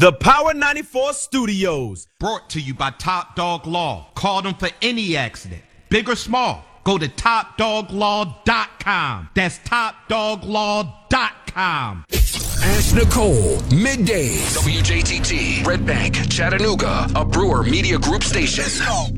The Power 94 Studios. Brought to you by Top Dog Law. Call them for any accident, big or small. Go to TopDogLaw.com. That's TopDogLaw.com. Ask Nicole, middays. WJTT, Red Bank, Chattanooga, a Brewer Media Group station.